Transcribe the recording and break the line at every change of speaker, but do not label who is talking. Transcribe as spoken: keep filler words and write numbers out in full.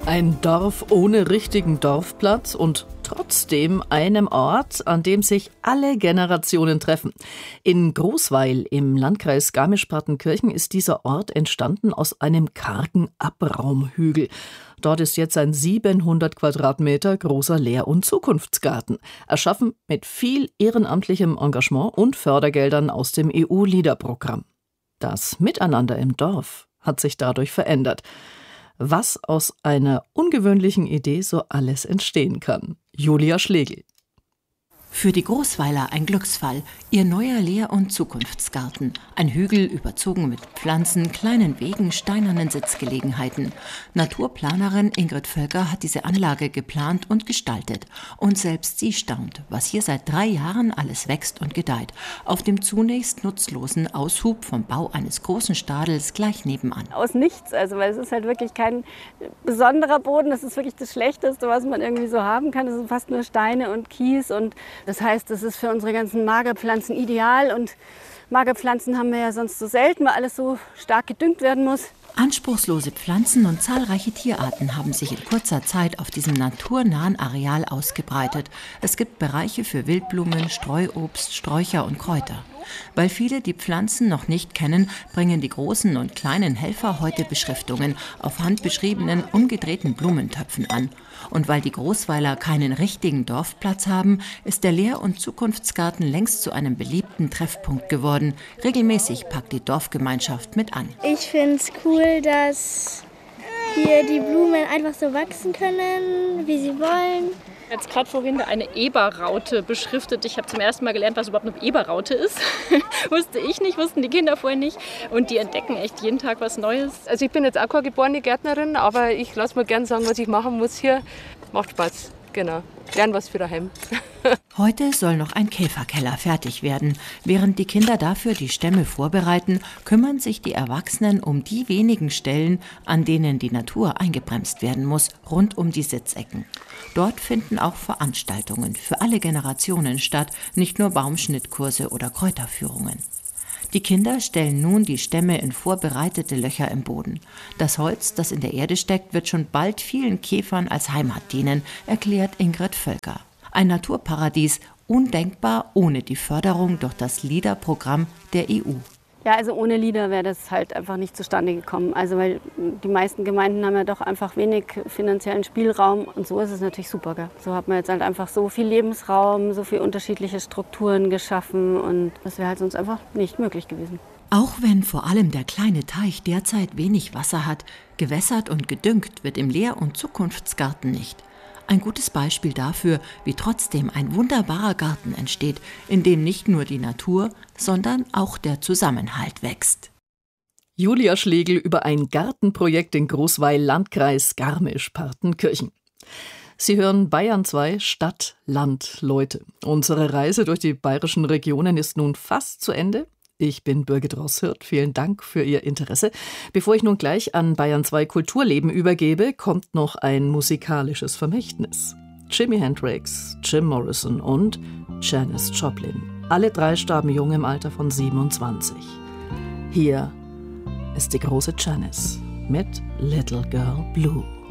Ein Dorf ohne richtigen Dorfplatz und trotzdem einem Ort, an dem sich alle Generationen treffen. In Großweil im Landkreis Garmisch-Partenkirchen ist dieser Ort entstanden aus einem kargen Abraumhügel. Dort ist jetzt ein siebenhundert Quadratmeter großer Lehr- und Zukunftsgarten, erschaffen mit viel ehrenamtlichem Engagement und Fördergeldern aus dem E U-Leader-Programm. Das Miteinander im Dorf hat sich dadurch verändert. Was aus einer ungewöhnlichen Idee so alles entstehen kann. Julia Schlegel.
Für die Großweiler ein Glücksfall. Ihr neuer Lehr- und Zukunftsgarten. Ein Hügel überzogen mit Pflanzen, kleinen Wegen, steinernen Sitzgelegenheiten. Naturplanerin Ingrid Völker hat diese Anlage geplant und gestaltet. Und selbst sie staunt, was hier seit drei Jahren alles wächst und gedeiht. Auf dem zunächst nutzlosen Aushub vom Bau eines großen Stadels gleich nebenan.
Aus nichts, also weil es ist halt wirklich kein besonderer Boden. Das ist wirklich das Schlechteste, was man irgendwie so haben kann. Es sind fast nur Steine und Kies und das heißt, das ist für unsere ganzen Magerpflanzen ideal und Magerpflanzen haben wir ja sonst so selten, weil alles so stark gedüngt werden muss.
Anspruchslose Pflanzen und zahlreiche Tierarten haben sich in kurzer Zeit auf diesem naturnahen Areal ausgebreitet. Es gibt Bereiche für Wildblumen, Streuobst, Sträucher und Kräuter. Weil viele die Pflanzen noch nicht kennen, bringen die großen und kleinen Helfer heute Beschriftungen auf handbeschriebenen, umgedrehten Blumentöpfen an. Und weil die Großweiler keinen richtigen Dorfplatz haben, ist der Lehr- und Zukunftsgarten längst zu einem beliebten Treffpunkt geworden. Regelmäßig packt die Dorfgemeinschaft mit an.
Ich finde es cool, dass hier die Blumen einfach so wachsen können, wie sie wollen.
Jetzt gerade vorhin eine Eberraute beschriftet. Ich habe zum ersten Mal gelernt, was überhaupt eine Eberraute ist. Wusste ich nicht, wussten die Kinder vorher nicht. Und die entdecken echt jeden Tag was Neues.
Also ich bin jetzt auch keine geborene Gärtnerin, aber ich lasse mir gerne sagen, was ich machen muss hier. Macht Spaß, genau. Lern was für daheim.
Heute soll noch ein Käferkeller fertig werden. Während die Kinder dafür die Stämme vorbereiten, kümmern sich die Erwachsenen um die wenigen Stellen, an denen die Natur eingebremst werden muss, rund um die Sitzecken. Dort finden auch Veranstaltungen für alle Generationen statt, nicht nur Baumschnittkurse oder Kräuterführungen. Die Kinder stellen nun die Stämme in vorbereitete Löcher im Boden. Das Holz, das in der Erde steckt, wird schon bald vielen Käfern als Heimat dienen, erklärt Ingrid Völker. Ein Naturparadies, undenkbar ohne die Förderung durch das Leader-Programm der E U.
Ja, also ohne Leader wäre das halt einfach nicht zustande gekommen. Also weil die meisten Gemeinden haben ja doch einfach wenig finanziellen Spielraum. Und so ist es natürlich super. Gell? So hat man jetzt halt einfach so viel Lebensraum, so viele unterschiedliche Strukturen geschaffen. Und das wäre halt sonst einfach nicht möglich gewesen.
Auch wenn vor allem der kleine Teich derzeit wenig Wasser hat, gewässert und gedüngt wird im Lehr- und Zukunftsgarten nicht. Ein gutes Beispiel dafür, wie trotzdem ein wunderbarer Garten entsteht, in dem nicht nur die Natur, sondern auch der Zusammenhalt wächst.
Julia Schlegel über ein Gartenprojekt in Großweil, Landkreis Garmisch-Partenkirchen. Sie hören Bayern zwei Stadt, Land, Leute. Unsere Reise durch die bayerischen Regionen ist nun fast zu Ende. Ich bin Birgit Rosshirt. Vielen Dank für Ihr Interesse. Bevor ich nun gleich an Bayern zwei Kulturleben übergebe, kommt noch ein musikalisches Vermächtnis. Jimi Hendrix, Jim Morrison und Janis Joplin. Alle drei starben jung im Alter von siebenundzwanzig. Hier ist die große Janis mit Little Girl Blue.